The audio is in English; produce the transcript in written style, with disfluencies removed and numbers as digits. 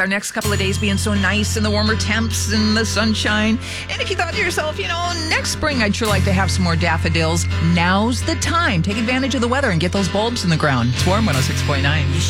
our next couple of days being so nice and the warmer temps and the sunshine. And if you thought to yourself, next spring I'd sure like to have some more daffodils, now's the time. Take advantage of the weather and get those bulbs in the ground. It's Warm 106.9.